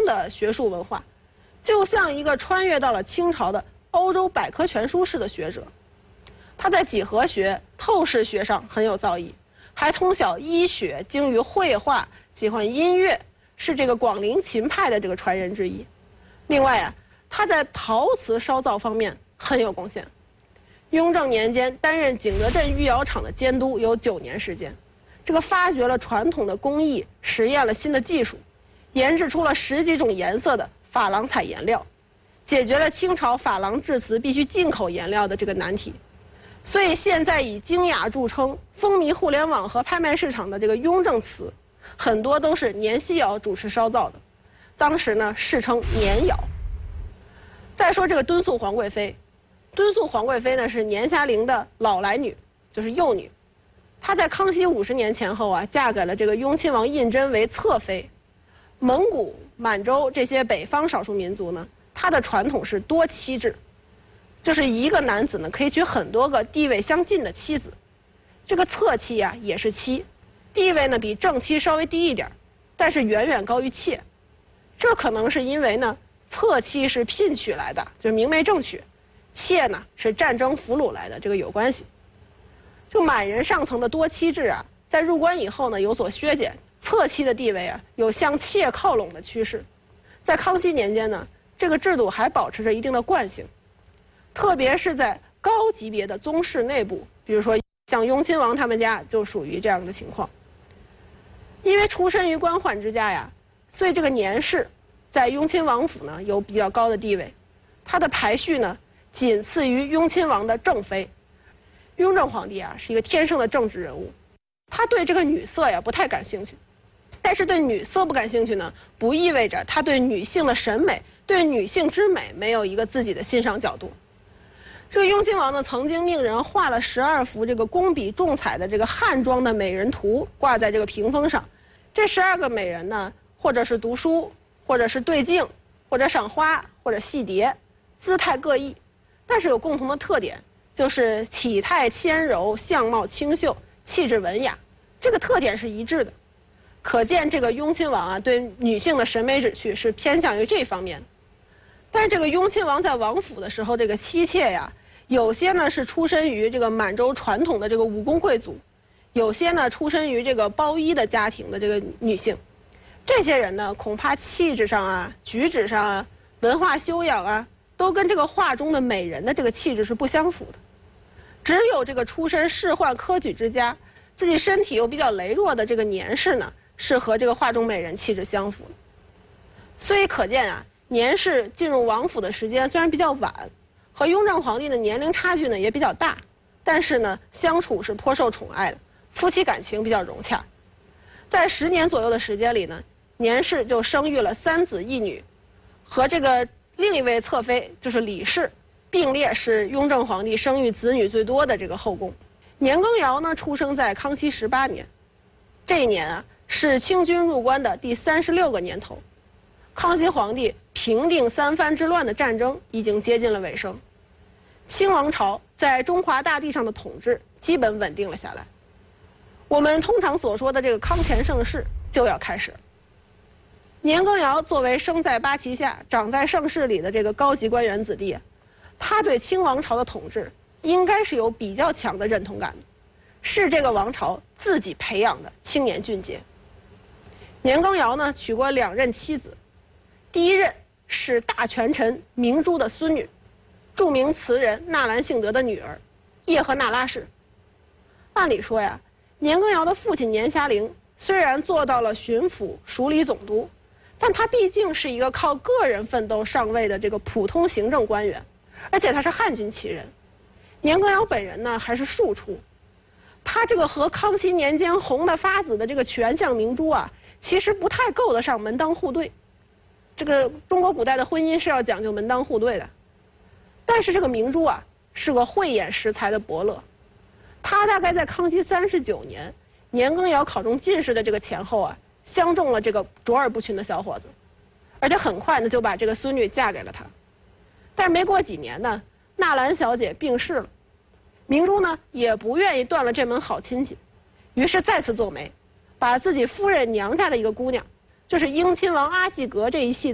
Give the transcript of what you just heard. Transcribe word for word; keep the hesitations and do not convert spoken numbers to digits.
的学术文化，就像一个穿越到了清朝的欧洲百科全书式的学者。他在几何学、透视学上很有造诣，还通晓医学，精于绘画，喜欢音乐，是这个广陵琴派的这个传人之一。另外啊，他在陶瓷烧造方面很有贡献。雍正年间担任景德镇御窑厂的监督有九年时间，这个发掘了传统的工艺，实验了新的技术，研制出了十几种颜色的珐琅彩颜料，解决了清朝珐琅制瓷必须进口颜料的这个难题。所以现在以精雅著称、风靡互联网和拍卖市场的这个雍正瓷，很多都是年希窑主持烧造的，当时呢世称年窑。再说这个敦肃皇贵妃，敦肃皇贵妃呢是年嘉龄的老来女，就是幼女。她在康熙五十年前后啊，嫁给了这个雍亲王胤禛为侧妃。蒙古、满洲这些北方少数民族呢，它的传统是多妻制，就是一个男子呢可以娶很多个地位相近的妻子。这个侧妻啊也是妻，地位呢比正妻稍微低一点，但是远远高于妾。这可能是因为呢，侧妻是聘娶来的，就是明媒正娶；妾呢是战争俘虏来的，这个有关系。就满人上层的多妻制啊，在入关以后呢有所削减，侧妻的地位啊有向妾靠拢的趋势。在康熙年间呢，这个制度还保持着一定的惯性，特别是在高级别的宗室内部，比如说像雍亲王他们家就属于这样的情况。因为出身于官宦之家呀，所以这个年氏在雍亲王府呢有比较高的地位，他的排序呢仅次于雍亲王的正妃。雍正皇帝啊是一个天生的政治人物，他对这个女色呀不太感兴趣，但是对女色不感兴趣呢，不意味着他对女性的审美、对女性之美没有一个自己的欣赏角度。这个雍亲王呢曾经命人画了十二幅这个工笔重彩的这个汉装的美人图，挂在这个屏风上。这十二个美人呢，或者是读书，或者是对镜，或者赏花，或者戏蝶，姿态各异，但是有共同的特点，就是体态纤柔，相貌清秀，气质文雅，这个特点是一致的。可见这个雍亲王啊，对女性的审美旨趣是偏向于这方面的。但是这个雍亲王在王府的时候，这个妻妾呀，有些呢是出身于这个满洲传统的这个武功贵族，有些呢出身于这个包衣的家庭的这个女性。这些人呢，恐怕气质上啊、举止上啊、文化修养啊，都跟这个画中的美人的这个气质是不相符的。只有这个出身仕宦科举之家，自己身体又比较羸弱的这个年氏呢，是和这个画中美人气质相符的。所以可见啊，年氏进入王府的时间虽然比较晚，和雍正皇帝的年龄差距呢也比较大，但是呢相处是颇受宠爱的，夫妻感情比较融洽。在十年左右的时间里呢，年氏就生育了三子一女，和这个另一位侧妃就是李氏并列是雍正皇帝生育子女最多的这个后宫。年羹尧呢出生在康熙十八年，这一年啊是清军入关的第三十六个年头。康熙皇帝平定三藩之乱的战争已经接近了尾声，清王朝在中华大地上的统治基本稳定了下来。我们通常所说的这个康乾盛世就要开始了。年羹尧作为生在八旗下、长在盛世里的这个高级官员子弟，他对清王朝的统治应该是有比较强的认同感的，是这个王朝自己培养的青年俊杰。年羹尧呢娶过两任妻子，第一任是大权臣明珠的孙女，著名词人纳兰性德的女儿叶赫那拉氏。按理说呀，年羹尧的父亲年嘉龄虽然做到了巡抚、署理总督，但他毕竟是一个靠个人奋斗上位的这个普通行政官员，而且他是汉军旗人。年羹尧本人呢还是庶出，他这个和康熙年间红的发紫的这个权相明珠啊，其实不太够得上门当户对。这个中国古代的婚姻是要讲究门当户对的，但是这个明珠啊是个慧眼识才的伯乐，他大概在康熙三十九年，年羹尧考中进士的这个前后啊，相中了这个卓尔不群的小伙子，而且很快呢就把这个孙女嫁给了他。但是没过几年呢，纳兰小姐病逝了，明珠呢也不愿意断了这门好亲戚，于是再次做媒，把自己夫人娘家的一个姑娘，就是英亲王阿济格这一系的